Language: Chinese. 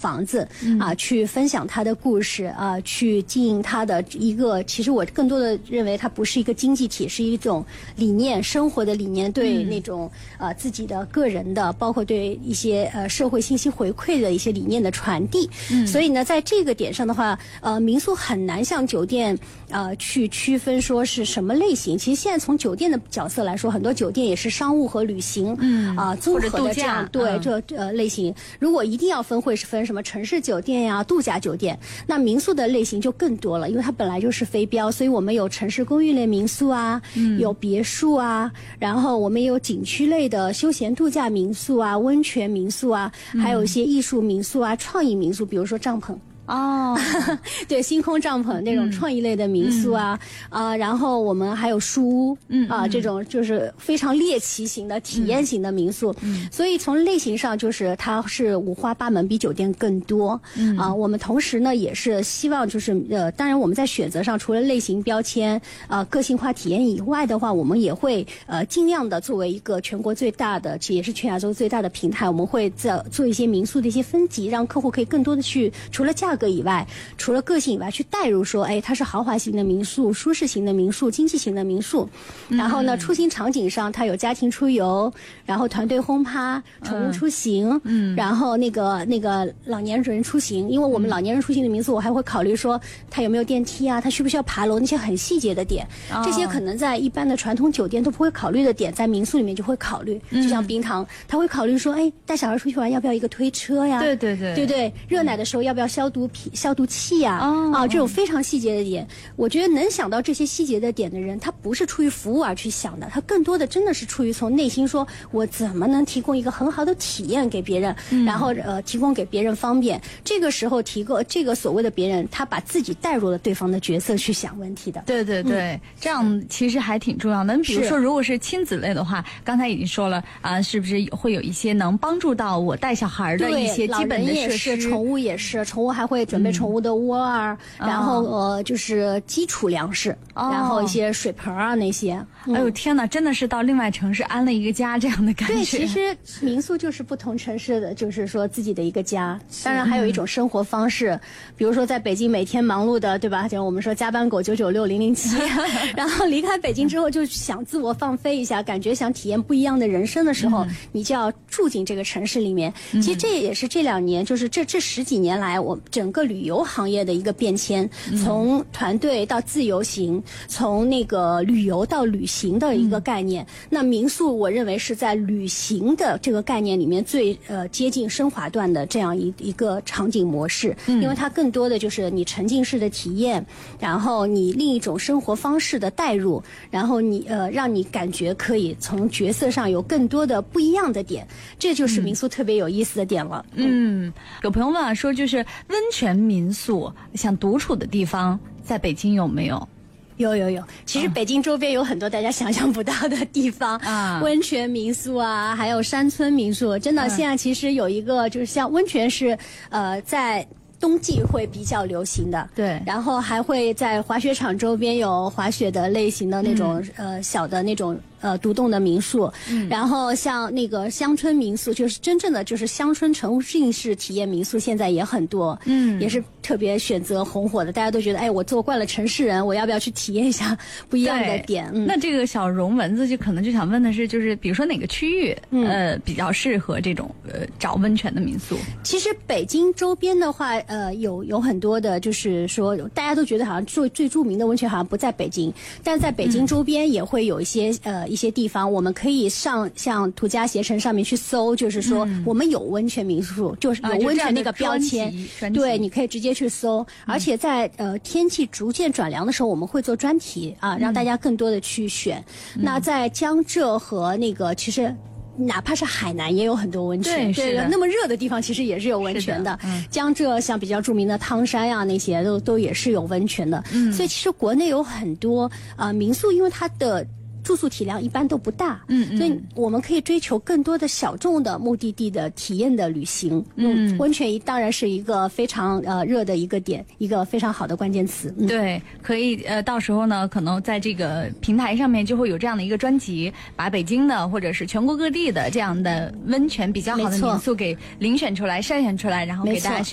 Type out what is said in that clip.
房子去分享它的故事去经营它的一个，其实我更多的认为它不是一个经济体，是一种理念，生活的理念，对那种自己的个人的，包括对一些社会信息回馈的一些理念的传递。所以呢，在这个点上的话，民宿很难像酒店去区分说是什么类型。其实现在从酒店的角色来说，很多酒店也是商务和旅行综合的这样对这类型。如果一定要分，会是分什么城市酒店呀、度假酒店。那民宿的类型就更多了，因为它本来就是非标，所以我们有城市公寓类民宿有别墅然后我们也有景区类的休闲度假民宿温泉民宿还有一些艺术民宿创意民宿，比如说帐篷。对，星空帐篷那种创意类的民宿然后我们还有书屋这种就是非常猎奇型的体验型的民宿。所以从类型上就是它是五花八门，比酒店更多。我们同时呢也是希望就是当然我们在选择上除了类型标签个性化体验以外的话，我们也会尽量的作为一个全国最大的，其实也是全亚洲最大的平台，我们会做一些民宿的一些分级，让客户可以更多的去除了价格以外，除了个性以外，去带入说，它是豪华型的民宿、舒适型的民宿、经济型的民宿。然后呢，出行场景上，它有家庭出游，然后团队轰趴、宠物出行，然后那个老年人出行。因为我们老年人出行的民宿，我还会考虑说，它有没有电梯它需不需要爬楼，那些很细节的点，这些可能在一般的传统酒店都不会考虑的点，在民宿里面就会考虑。就像冰糖，他会考虑说，带小孩出去玩要不要一个推车呀？对，热奶的时候要不要消毒器这种非常细节的点，我觉得能想到这些细节的点的人，他不是出于服务而去想的，他更多的真的是出于从内心说，我怎么能提供一个很好的体验给别人，然后提供给别人方便。这个时候提供这个所谓的别人，他把自己带入了对方的角色去想问题的。 对，这样其实还挺重要的。比如说，如果是亲子类的话，刚才已经说了是不是会有一些能帮助到我带小孩的一些基本的设施？ 也是，宠物也是，宠物还会准备宠物的窝然后就是基础粮食，然后一些水盆那些。 哎呦天哪，真的是到另外城市安了一个家这样的感觉。 对，其实民宿就是不同城市的，就是说自己的一个家。当然还有一种生活方式，比如说在北京每天忙碌的，对吧？就我们说加班狗996007，然后离开北京之后就想自我放飞一下，感觉想体验不一样的人生的时候，你就要住进这个城市里面。其实这也是这2年，就是这10几年来，我整个旅游行业的一个变迁，从团队到自由行，从那个旅游到旅行的一个概念。那民宿我认为是在旅行的这个概念里面最接近升华段的这样一个场景模式，因为它更多的就是你沉浸式的体验，然后你另一种生活方式的带入，然后你让你感觉可以从角色上有更多的不一样的点，这就是民宿特别有意思的点了。 有朋友问说，就是温泉民宿像独处的地方在北京有没有？ 有，其实北京周边有很多大家想象不到的地方温泉民宿还有山村民宿。真的，现在其实有一个就是像温泉是在冬季会比较流行的， 对， 然后还会在滑雪场周边有滑雪的类型的那种小的那种独栋的民宿，然后像那个乡村民宿，就是真正的就是乡村沉浸式体验民宿，现在也很多，也是特别选择红火的，大家都觉得我做惯了城市人，我要不要去体验一下不一样的点？ 那这个小绒蚊子就可能就想问的是，就是比如说哪个区域比较适合这种找温泉的民宿？ 其实北京周边的话，有很多的，就是说大家都觉得好像最著名的温泉好像不在北京，但在北京周边也会有一些地方，我们可以像途家携程上面去搜，就是说我们有温泉民宿，就是有温泉那个标签，对，你可以直接去搜。而且在天气逐渐转凉的时候，我们会做专题让大家更多的去选。那在江浙和那个其实。哪怕是海南也有很多温泉，对，那么热的地方其实也是有温泉的。江浙像比较著名的汤山那些都也是有温泉的。所以其实国内有很多民宿，因为它的住宿体量一般都不大，所以我们可以追求更多的小众的目的地的体验的旅行。温泉当然是一个非常热的一个点，一个非常好的关键词。 对，可以到时候呢，可能在这个平台上面就会有这样的一个专辑，把北京的或者是全国各地的这样的温泉比较好的民宿给遴选出来、筛选出来，然后给大家